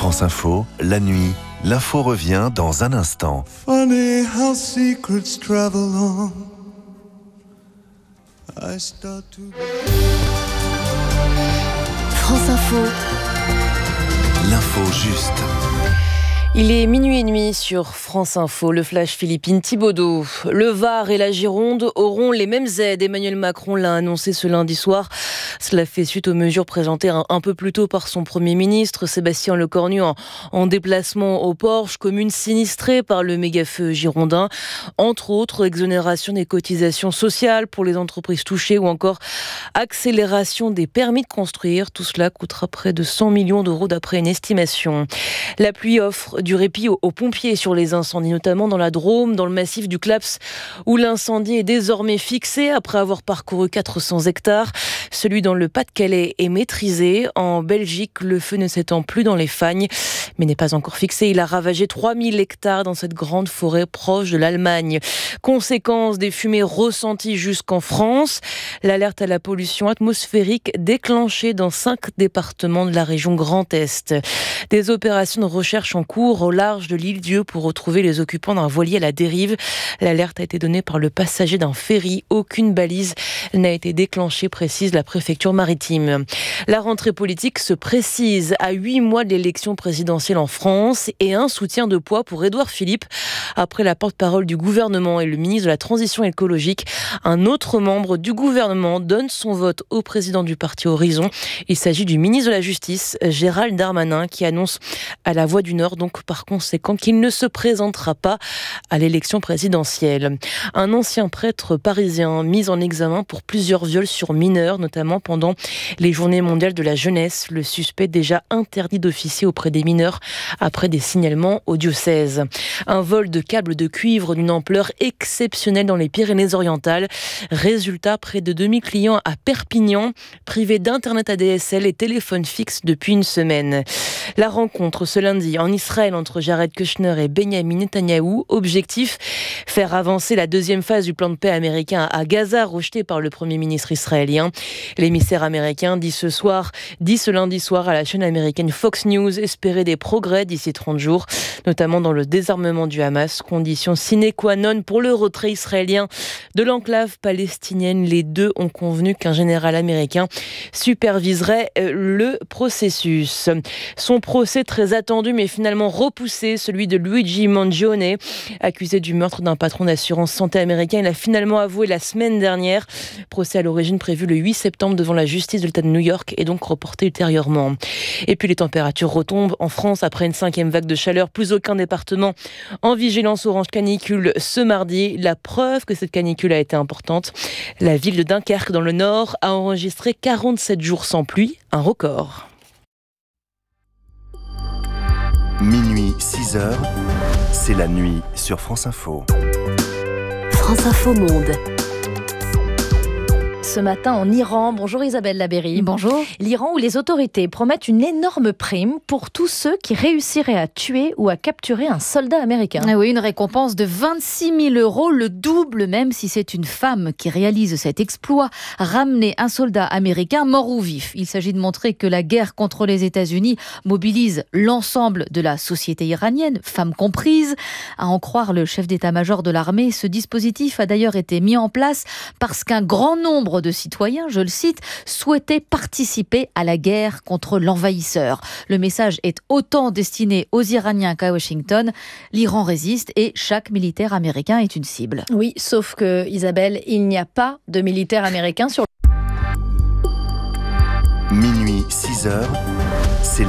France Info, la nuit, l'info revient dans un instant. Funny how secrets travel on. I start to... France Info. L'info juste. Il est minuit et demi sur France Info, le flash Philippine Thibaudeau. Le Var et la Gironde auront les mêmes aides. Emmanuel Macron l'a annoncé ce lundi soir. Cela fait suite aux mesures présentées un peu plus tôt par son Premier ministre, Sébastien Lecornu, en déplacement au Porche, commune sinistrée par le méga-feu girondin. Entre autres, exonération des cotisations sociales pour les entreprises touchées ou encore accélération des permis de construire. Tout cela coûtera près de 100 millions d'euros d'après une estimation. La pluie offre du répit aux pompiers sur les incendies, notamment dans la Drôme, dans le massif du Claps, où l'incendie est désormais fixé après avoir parcouru 400 hectares. Celui dans le Pas-de-Calais est maîtrisé. En Belgique, le feu ne s'étend plus dans les fagnes, mais n'est pas encore fixé. Il a ravagé 3000 hectares dans cette grande forêt proche de l'Allemagne. Conséquence des fumées ressenties jusqu'en France, l'alerte à la pollution atmosphérique déclenchée dans 5 départements de la région Grand Est. Des opérations de recherche en cours au large de l'île Dieu pour retrouver les occupants d'un voilier à la dérive. L'alerte a été donnée par le passager d'un ferry. Aucune balise n'a été déclenchée, précise la préfecture maritime. La rentrée politique se précise à 8 mois de l'élection présidentielle en France et un soutien de poids pour Édouard Philippe. Après la porte-parole du gouvernement et le ministre de la Transition écologique, un autre membre du gouvernement donne son vote au président du parti Horizon. Il s'agit du ministre de la Justice, Gérald Darmanin, qui annonce à La Voix du Nord, donc par conséquent, qu'il ne se présentera pas à l'élection présidentielle. Un ancien prêtre parisien mis en examen pour plusieurs viols sur mineurs, notamment pendant les Journées mondiales de la jeunesse. Le suspect déjà interdit d'officier auprès des mineurs après des signalements au diocèse. Un vol de câbles de cuivre d'une ampleur exceptionnelle dans les Pyrénées-Orientales. Résultat, près de 2000 clients à Perpignan, privés d'internet ADSL et téléphone fixe depuis une semaine. La rencontre ce lundi en Israël entre Jared Kushner et Benjamin Netanyahou. Objectif, faire avancer la deuxième phase du plan de paix américain à Gaza, rejeté par le Premier ministre israélien. L'émissaire américain dit ce lundi soir à la chaîne américaine Fox News, espérer des progrès d'ici 30 jours, notamment dans le désarmement du Hamas, condition sine qua non pour le retrait israélien de l'enclave palestinienne. Les deux ont convenu qu'un général américain superviserait le processus. Son procès très attendu mais finalement repoussé, celui de Luigi Mangione, accusé du meurtre d'un patron d'assurance santé américain. Il a finalement avoué la semaine dernière. Procès à l'origine prévu le 8 septembre devant la justice de l'État de New York et donc reporté ultérieurement. Et puis les températures retombent en France après une 5e vague de chaleur. Plus aucun département en vigilance orange canicule ce mardi. La preuve que cette canicule a été importante. La ville de Dunkerque dans le Nord a enregistré 47 jours sans pluie, un record. Minuit 6h, c'est la nuit sur France Info. France Info Monde. Ce matin en Iran. Bonjour Isabelle Labéry. Bonjour. L'Iran où les autorités promettent une énorme prime pour tous ceux qui réussiraient à tuer ou à capturer un soldat américain. Ah oui, une récompense de 26 000 €, le double même si c'est une femme qui réalise cet exploit, ramener un soldat américain mort ou vif. Il s'agit de montrer que la guerre contre les États-Unis mobilise l'ensemble de la société iranienne, femmes comprises. À en croire le chef d'état-major de l'armée, ce dispositif a d'ailleurs été mis en place parce qu'un grand nombre de citoyens, je le cite, souhaitaient participer à la guerre contre l'envahisseur. Le message est autant destiné aux Iraniens qu'à Washington. L'Iran résiste et chaque militaire américain est une cible. Oui, sauf que, Isabelle, il n'y a pas de militaires américains sur Minuit 6h, c'est